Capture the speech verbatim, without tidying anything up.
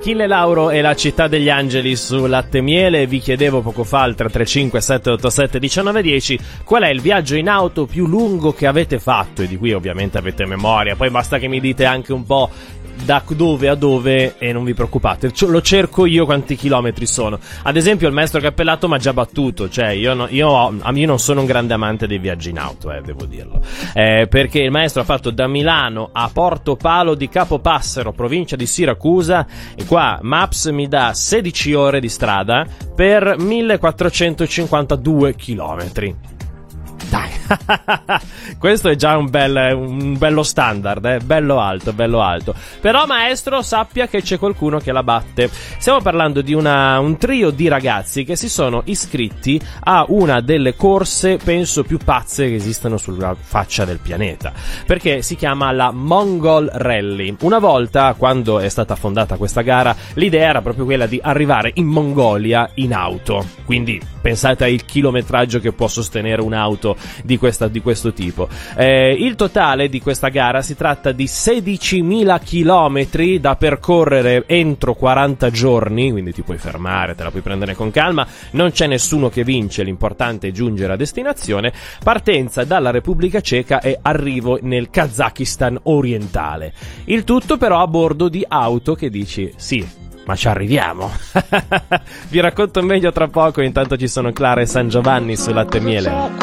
Achille Lauro e la città degli angeli su Latte e Miele. Vi chiedevo poco fa al tre tre cinque sette otto sette uno nove uno zero qual è il viaggio in auto più lungo che avete fatto, e di cui ovviamente avete memoria. Poi basta che mi dite anche un po' da dove a dove e non vi preoccupate, lo cerco io quanti chilometri sono. Ad esempio il maestro Cappellato mi ha già battuto, cioè io, no, io, io non sono un grande amante dei viaggi in auto, eh, devo dirlo, eh, perché il maestro ha fatto da Milano a Portopalo di Capopassero, provincia di Siracusa, e qua Maps mi dà sedici ore di strada per millequattrocentocinquantadue chilometri. Dai, questo è già un, bel, un bello standard, eh? bello alto, bello alto. Però maestro, sappia che c'è qualcuno che la batte. Stiamo parlando di una, un trio di ragazzi che si sono iscritti a una delle corse, penso, più pazze che esistano sulla faccia del pianeta, perché si chiama la Mongol Rally. Una volta, quando è stata fondata questa gara, l'idea era proprio quella di arrivare in Mongolia in auto. Quindi pensate al chilometraggio che può sostenere un'auto di, questa, di questo tipo. Eh, il totale di questa gara si tratta di sedicimila chilometri da percorrere entro quaranta giorni, quindi ti puoi fermare, te la puoi prendere con calma, non c'è nessuno che vince, l'importante è giungere a destinazione. Partenza dalla Repubblica Ceca e arrivo nel Kazakistan orientale. Il tutto però a bordo di auto che dici, sì, ma ci arriviamo. Vi racconto meglio tra poco, intanto ci sono Clara e San Giovanni su Latte e Miele.